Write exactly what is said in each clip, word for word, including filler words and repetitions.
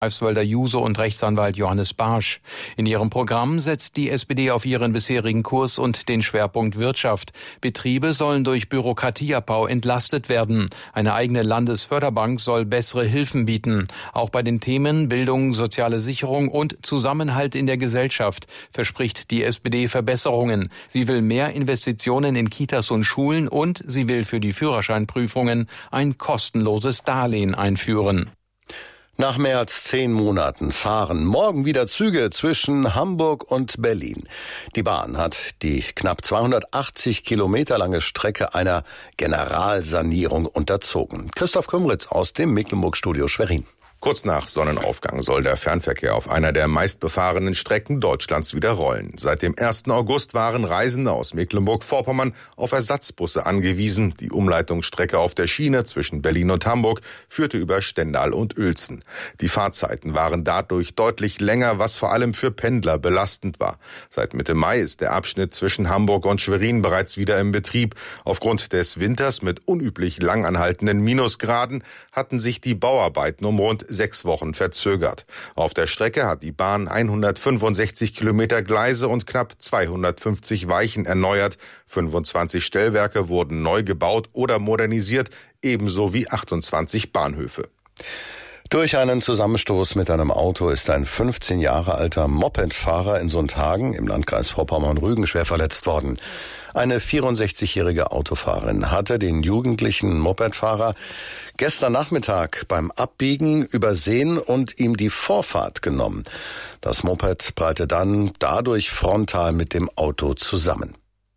Greifswalder Juso und Rechtsanwalt Johannes Barsch. In ihrem Programm setzt die S P D auf ihren bisherigen Kurs und den Schwerpunkt Wirtschaft. Betriebe sollen durch Bürokratieabbau entlastet werden. Eine eigene Landesförderbank soll bessere Hilfen bieten. Auch bei den Themen Bildung, soziale Sicherung und Zusammenhalt in der Gesellschaft verspricht die S P D Verbesserungen. Sie will mehr Investitionen in Kitas und Schulen und sie will für die Führerscheinprüfungen ein kostenloses Darlehen einführen. Nach mehr als zehn Monaten fahren morgen wieder Züge zwischen Hamburg und Berlin. Die Bahn hat die knapp zweihundertachtzig Kilometer lange Strecke einer Generalsanierung unterzogen. Christoph Kümritz aus dem Mecklenburg-Studio Schwerin. Kurz nach Sonnenaufgang soll der Fernverkehr auf einer der meistbefahrenen Strecken Deutschlands wieder rollen. Seit dem ersten August waren Reisende aus Mecklenburg-Vorpommern auf Ersatzbusse angewiesen. Die Umleitungsstrecke auf der Schiene zwischen Berlin und Hamburg führte über Stendal und Uelzen. Die Fahrzeiten waren dadurch deutlich länger, was vor allem für Pendler belastend war. Seit Mitte Mai ist der Abschnitt zwischen Hamburg und Schwerin bereits wieder im Betrieb. Aufgrund des Winters mit unüblich lang anhaltenden Minusgraden hatten sich die Bauarbeiten um rund sechs Wochen verzögert. Auf der Strecke hat die Bahn hundertfünfundsechzig Kilometer Gleise und knapp zweihundertfünfzig Weichen erneuert. fünfundzwanzig Stellwerke wurden neu gebaut oder modernisiert, ebenso wie achtundzwanzig Bahnhöfe. Durch einen Zusammenstoß mit einem Auto ist ein fünfzehn Jahre alter Mopedfahrer in Sundhagen im Landkreis Vorpommern-Rügen schwer verletzt worden. Eine vierundsechzigjährige Autofahrerin hatte den jugendlichen Mopedfahrer gestern Nachmittag beim Abbiegen übersehen und ihm die Vorfahrt genommen. Das Moped prallte dann dadurch frontal mit dem Auto zusammen.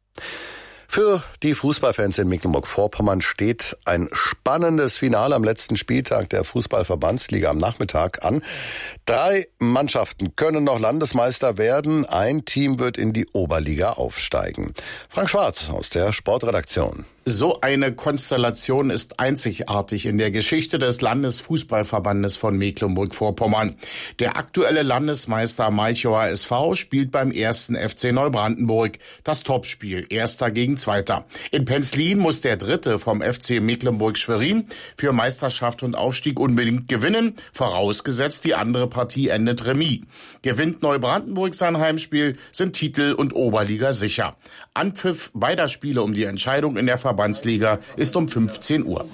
Für die Fußballfans in Mecklenburg-Vorpommern steht ein spannendes Finale am letzten Spieltag der Fußballverbandsliga am Nachmittag an. Drei Mannschaften können noch Landesmeister werden. Ein Team wird in die Oberliga aufsteigen. Frank Schwarz aus der Sportredaktion. So eine Konstellation ist einzigartig in der Geschichte des Landesfußballverbandes von Mecklenburg-Vorpommern. Der aktuelle Landesmeister Malchower S V spielt beim ersten F C Neubrandenburg. Das Topspiel, Erster gegen Zweiter. In Penzlin muss der Dritte vom F C Mecklenburg-Schwerin für Meisterschaft und Aufstieg unbedingt gewinnen, vorausgesetzt die andere Partie endet Remis. Gewinnt Neubrandenburg sein Heimspiel, sind Titel und Oberliga sicher. Anpfiff beider Spiele um die Entscheidung in der Verbandsliga ist um fünfzehn Uhr.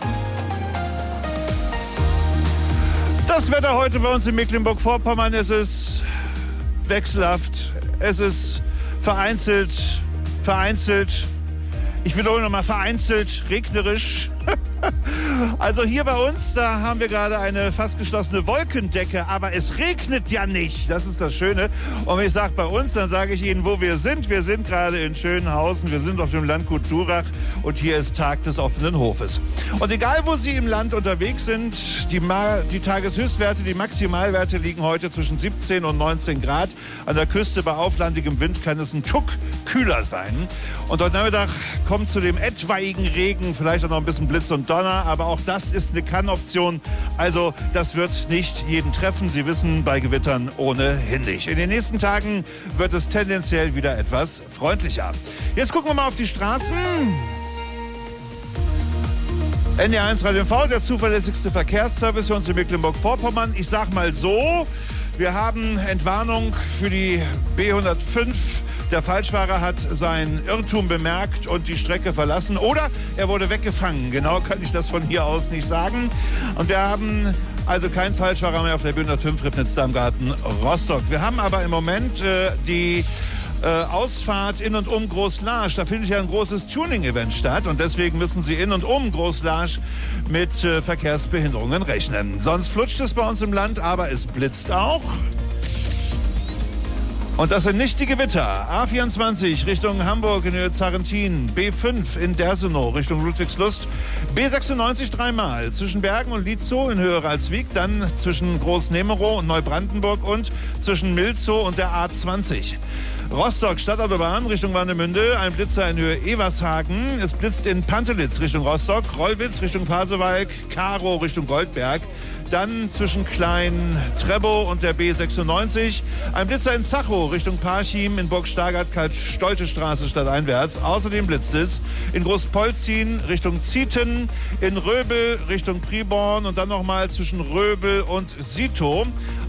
Das Wetter heute bei uns in Mecklenburg-Vorpommern, es ist wechselhaft, es ist vereinzelt, vereinzelt, ich wiederhole nochmal, vereinzelt, regnerisch. Also hier bei uns, da haben wir gerade eine fast geschlossene Wolkendecke, aber es regnet ja nicht. Das ist das Schöne. Und wenn ich sage bei uns, dann sage ich Ihnen, wo wir sind. Wir sind gerade in Schönhausen, wir sind auf dem Landgut Durach und hier ist Tag des offenen Hofes. Und egal, wo Sie im Land unterwegs sind, die, Ma- die Tageshöchstwerte, die Maximalwerte liegen heute zwischen siebzehn und neunzehn Grad. An der Küste bei auflandigem Wind kann es ein Tuck kühler sein. Und heute Nachmittag kommt zu dem etwaigen Regen vielleicht auch noch ein bisschen Blitz und Donner, aber auch das ist eine Kann-Option. Also das wird nicht jeden treffen. Sie wissen, bei Gewittern ohnehin nicht. In den nächsten Tagen wird es tendenziell wieder etwas freundlicher. Jetzt gucken wir mal auf die Straßen. N D R eins Radio M V, der zuverlässigste Verkehrsservice für uns in Mecklenburg-Vorpommern. Ich sag mal so, wir haben Entwarnung für die B hundertfünf. Der Falschfahrer hat seinen Irrtum bemerkt und die Strecke verlassen. Oder er wurde weggefangen. Genau kann ich das von hier aus nicht sagen. Und wir haben also keinen Falschfahrer mehr auf der B hundertfünf Ribnitz-Darmgarten Rostock. Wir haben aber im Moment äh, die äh, Ausfahrt in und um Groß-Laasch. Da findet ja ein großes Tuning-Event statt. Und deswegen müssen Sie in und um Groß-Laasch mit äh, Verkehrsbehinderungen rechnen. Sonst flutscht es bei uns im Land, aber es blitzt auch. Und das sind nicht die Gewitter. A vierundzwanzig Richtung Hamburg in Höhe Zarentin, B fünf in Dersenow Richtung Ludwigslust, B sechsundneunzig dreimal zwischen Bergen und Lietzow in Höhe Ralswiek, dann zwischen Groß-Nemerow und Neubrandenburg und zwischen Milzow und der A zwanzig. Rostock Stadtautobahn Richtung Warnemünde, ein Blitzer in Höhe Evershagen. Es blitzt in Pantelitz Richtung Rostock, Rollwitz Richtung Pasewalk, Karow Richtung Goldberg, Dann zwischen Klein-Trebow und der B sechsundneunzig. Ein Blitzer in Zachow Richtung Parchim, in Burg Stargard, Karl-Stolte Straße stadteinwärts. Außerdem blitzt es in Großpolzin Richtung Zieten, in Röbel Richtung Priborn und dann nochmal zwischen Röbel und Sito.